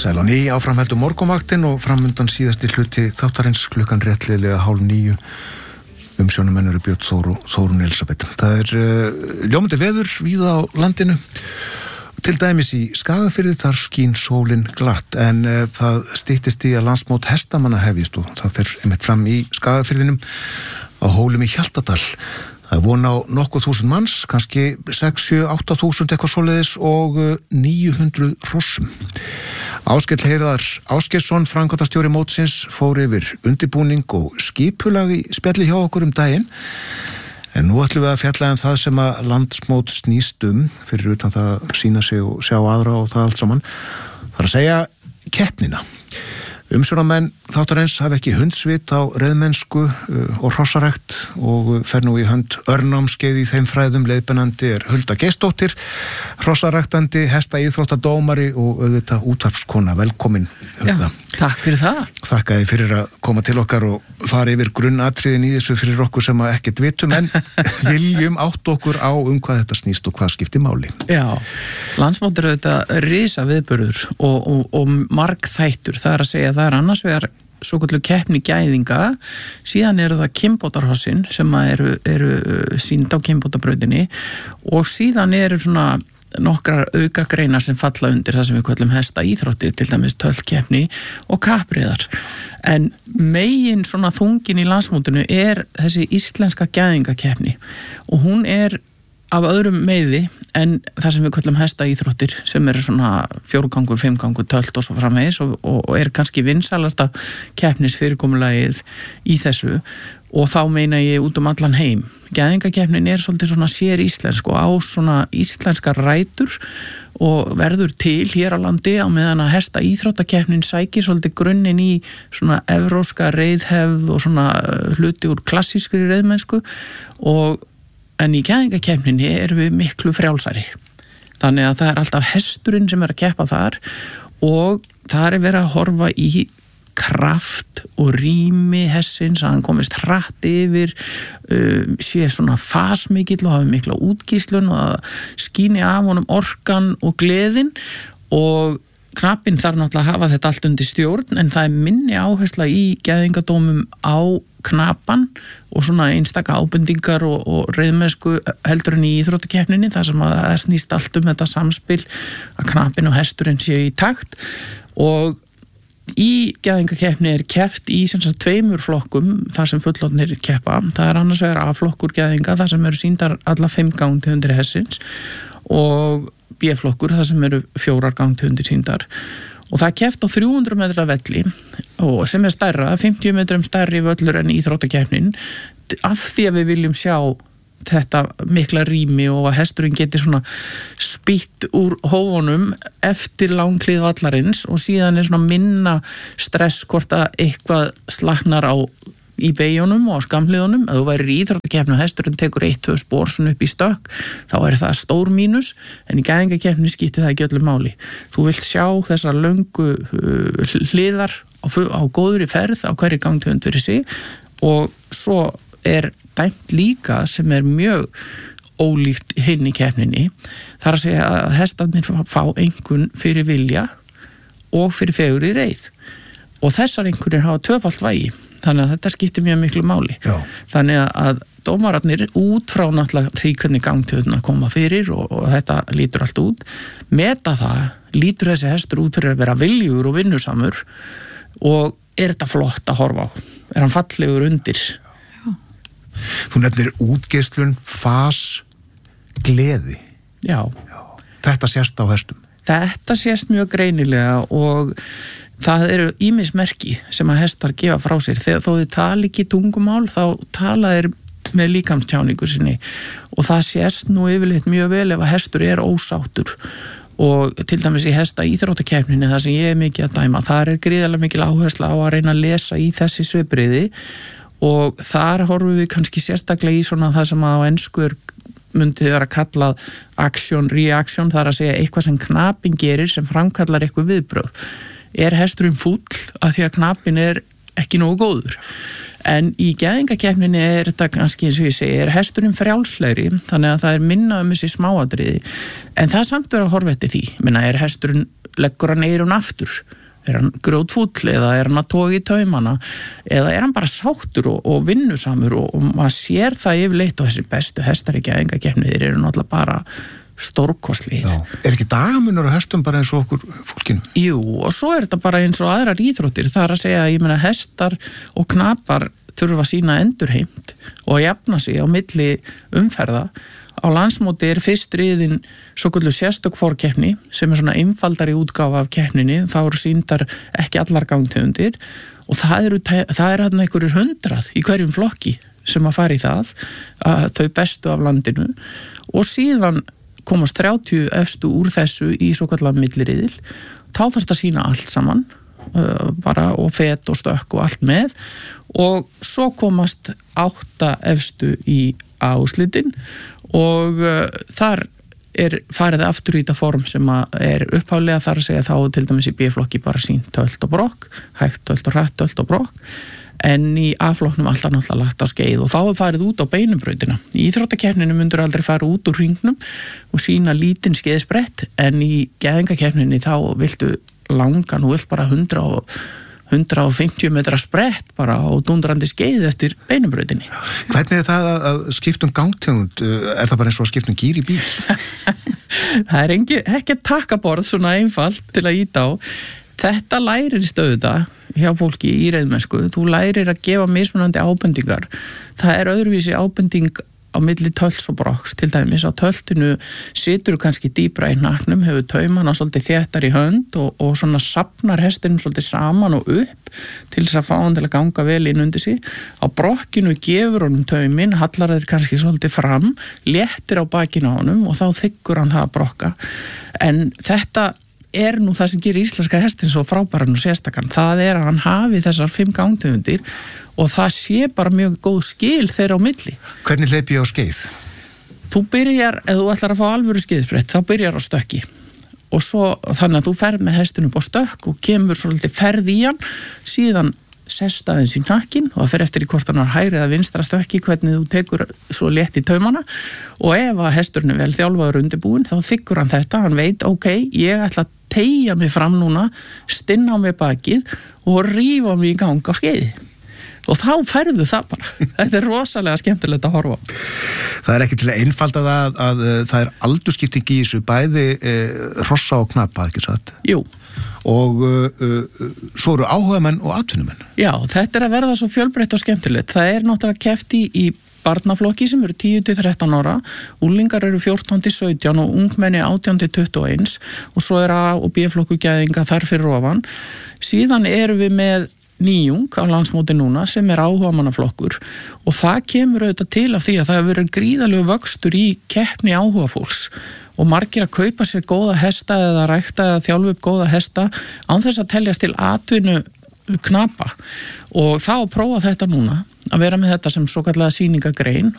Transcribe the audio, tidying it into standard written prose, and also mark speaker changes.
Speaker 1: Sæl á ný, áframheldur morgunvaktin og framundan síðasti hluti þáttarins klukkan réttlilega 8:30. Umsjónumenn eru Björn Þór og Þórunn Elisabeth. Það ljómandi veður víða á landinu. Til dæmis í Skagafirði þar skín sólin glatt, en það styttist í að landsmót hestamanna hefjist og það fer einmitt fram í Skagafirðinum á Hólum í Hjaltadal. Það von á nokkuð þúsund manns, kannski 6-8 þúsund eitthvað svoleiðis og 900 hrossum. Áskell Heiðar Ásgeirsson, framkvæmdastjóri mótsins, fór yfir undirbúning og skipulag í spjalli hjá okkur daginn. En nú ætlum við að fjalla það sem að landsmót snýst fyrir utan það að sýna sig og sjá aðra og það allt saman. Það að segja keppnina. Umsjónarmenn þáttarins hafa ekki hundsvit á reiðmennsku og hrossarækt og fer nú í hönd örnámskeið í þeim fræðum. Leiðbeinandi Hulda Geirsdóttir, hrossaræktandi, hestaíþróttadómari og auðvitað útvarpskona. Velkomin, Hulda.
Speaker 2: Já, takk fyrir það.
Speaker 1: Þakka þið fyrir að koma til okkar og fara yfir grunnatriðin í þessu fyrir okkur sem að ekkert vitum, en viljum átt okkur á hvað þetta snýst og hvað skiptir máli.
Speaker 2: Já, landsmót auðvitað risa viðburður og margþættur. Það að segja, það annars vegar svokölluð keppni gæðinga, síðan eru það kynbótarhossin sem eru sýnd á kynbótabrautinni og síðan eru svona nokkrar aukagreinar sem falla undir það sem við kallum hestaíþróttir, til dæmis tölkeppni og kappreiðar. En megin svona þungin í landsmótinu þessi íslenska gæðingakeppni og hún af öðrum meiði en það sem við kallum hestaíþróttir sem eru svona 4-gangur, 5-gangur, tölt og svo framvegis og kannski vinsælasta keppnisfyrirkomulagið í þessu og þá meina ég út allan heim. Gæðingakeppnin svolítið svona sér íslensk og á svona íslenskar rætur og verður til hér á landi á meðan að hestaíþróttakeppnin sækir svolítið grunninn í svona evróska reiðhefð og svona hluti úr klassískri reiðmennsku en í gæðingakeppninni við miklu frjálsari. Þannig að það alltaf hesturinn sem að keppa þar og þar verið að horfa í kraft og rými hestsins, að hann komist hratt yfir, sé svona fasmikill og hafi mikla útgíslun og að skíni af honum orkan og gleðin og knappinn þarf náttúrulega að hafa þetta allt undir stjórn, en það minni áhersla í gæðingadómum á knappan og svona einstaka ábendingar og reiðmennsku heldur en í íþróttakeppninni, þar sem að það snýst allt þetta samspil að knappinn og hesturinn séu í takt. Og í gæðingakeppni keppt í tveimur flokkum þar sem fullorðnir keppa. Það annars vegar A-flokkur gæðinga þar sem eru sýndar alla 5 gangtegundir hestsins og B-flokkur þar sem eru 4 gangtegundir sýndar. Og það keppt á 300 metra velli og sem stærra, 50 metrum stærri völlur en íþróttakeppnin, af því að við viljum sjá þetta mikla rými og að hesturinn geti svona spýtt úr hófunum eftir langklið vallarins og síðan svona minna stress hvort að eitthvað slaknar í beigjunum og á skamliðunum. Ef þú værir í íþróttakeppni og hesturinn tekur 1-2 spor svona upp í stökk, þá það stór mínus, en í gæðingakeppni skiptir það ekki öllu máli. Þú vilt sjá þessar löngu hliðar á góðri ferð á hverju gangtegund fyrir sig og svo dæmt líka sem mjög ólíkt hinn í keppninni. Það að segja að hestarnir fá einkunn fyrir vilja og fyrir fegur í reið og þessar einkunnir hafa tvöfalt vægi. Þannig að þetta skiptir mjög miklu máli. Já. Þannig að dómararnir út frá náttúrulega því hvernig gangtegundina koma fyrir og þetta lítur allt út, meta það, lítur þessi hestur út fyrir að vera viljugur og vinnusamur og þetta flott að horfa á? Hann fallegur undir? Já.
Speaker 1: Þú nefnir útgeislun, fas, gleði.
Speaker 2: Já.
Speaker 1: Þetta sést á hestum?
Speaker 2: Þetta sést mjög greinilega og það eru ýmis merki sem að hestar gefa frá sér. Þó þið tala ekki tungumál, þá tala þeir með líkamstjáningu sinni og það sést nú yfirleitt mjög vel ef að hestur ósáttur og til dæmis í hestaíþróttakeppninni það sem ég mikið að dæma, þar gríðarlega mikil áhersla á að reyna að lesa í þessi svipbrigði og þar horfum við kannski sérstaklega í svona það sem að á ensku myndi vera kallað action, reaction, þar að segja eitthvað sem knapinn gerir sem framkallar eitthvað viðbrögð. Hesturinn fúll af því að knappinn ekki nógu góður. En í gæðingakeppninni þetta kannski eins og ég segi, hesturinn frjálslegri, þannig að það minna þessi smáatriði. En það samt verið að horfa eftir því. Minna, hesturinn, leggur hann eyrun aftur? Hann grjótfúll eða hann að toga í taumana? Eða hann bara sáttur og vinnusamur og maður sér það yfirleitt og þessi bestu hestar í gæðingakeppni, þeir náttúrulega bara stórkostlegir.
Speaker 1: Ekki dagamunur á hestum bara eins og okkur fólkinu?
Speaker 2: Jú, og svo þetta bara eins og aðrar íþróttir. Það að segja, ég meina, hestar og knapar þurfa að sýna endurheimt og að jafna sig á milli umferða. Á landsmóti fyrst riðin svokölluð sérstök fórkeppni sem svona einfaldari útgáfa af keppninni. Þá eru sýndar ekki allar gangtegundir og það er þarna einhverjir 100 í hverjum flokki sem að fara í það, þau bestu af landinu og síðan komast 30 efstu úr þessu í svokallað milliriðil. Þá þarf þetta að sýna allt saman, bara og fet og stökk og allt með og svo komast 8 efstu í úrslitin og þar farið aftur í þetta form sem upphaflega þar að segja þá til dæmis í B-flokki bara sýnt tölt og brokk, hægt tölt og hratt tölt og brokk, en í A-flokknum alltaf náttúrulega lagt á skeið og þá farið út á beinubrautina. Í íþróttakeppninu myndur aldrei fara út úr hringnum og sýna lítinn skeiðsbrett, en í gæðingakeppninni þá viltu langan og vilt bara 150 metra sprett bara á dundrandi skeið eftir beinubrautinni.
Speaker 1: Hvernig það að skiptum gangtegund? Það bara eins og að skiptum gír í bíl?
Speaker 2: Það ekki takkaborð svona einfalt til að íta á. Þetta lærir stöðuða hjá fólki í reiðmennsku. Þú lærir að gefa mismunandi ábendingar. Það öðruvísi ábending á milli tölts og brokks. Til dæmis á töltinu situr kannski dýpra í hnaknum, hefur taumana svolítið þéttar í hönd og svona safnar hestinum svolítið saman og upp til þess að fá hann til að ganga vel inn undir sig. Á brokkinu gefur honum taumin, hallar þeir kannski svolítið fram, léttir á bakinu á honum og þá þykkur hann það að brokka. En þetta nú það sem gerir íslenska hestin svo frábæran og sérstakann. Það að hann hafi þessar 5 gangtegundir og það sé bara mjög góð skil þeirra á milli.
Speaker 1: Hvernig hleyp ég á skeið?
Speaker 2: Þú byrjar, ef þú ætlar að fá alvöru skeiðsbrett, þá byrjar á stökki. Og svo þannig að þú ferð með hestin upp á stökk og kemur svolítið ferð í hann, síðan sest aðeins í hnakkin og það fer eftir í hvort hann hægri eða vinstra stökki, hvernig þú tekur svo létt í taumana og ef að hesturinn vel þjálfaður undirbúinn þá þykkur hann þetta, hann veit ok, ég ætla að teygja mig fram núna, stinna á mig bakið og rífa mig í gang á skeiði. Og þá færðu það bara. Þetta rosalega skemmtilegt að horfa á.
Speaker 1: Það ekki til að einfalda að það aldurskipting í þessu bæði hrossa og knapa, ekki satt?
Speaker 2: Jú.
Speaker 1: Og svo eru áhugamenn og atvinnumenn.
Speaker 2: Já, þetta að verða svo fjölbreytt og skemmtilegt. Það náttúrulega keppt í barnaflokki sem eru 10-13 ára, úlingar eru 14-17 og ungmenni 18-21 og svo A- og B-flokku gæðinga þar fyrir ofan. Síðan erum við með nýjung á landsmóti núna sem áhugamannaflokkur og það kemur auðvitað til af því að það hefur verið gríðalegu vöxtur í keppni áhugafólks og margir að kaupa sér góða hesta eða rækta eða þjálfa upp góða hesta án þess að teljast til atvinnu knapa og þá að prófa þetta núna að vera með þetta sem svo kallega sýningagrein